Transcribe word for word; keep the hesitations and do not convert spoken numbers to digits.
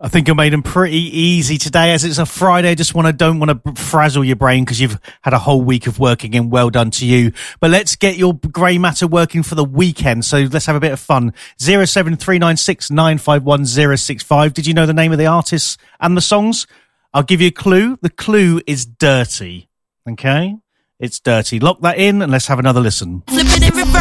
I think I made them pretty easy today, as it's a Friday. I just want to don't want to frazzle your brain because you've had a whole week of working, and well done to you. But let's get your grey matter working for the weekend. So let's have a bit of fun. zero seven three nine six nine five one zero six five. Did you know the name of the artists and the songs? I'll give you a clue. The clue is Dirty. Okay? It's Dirty. Lock that in and let's have another listen.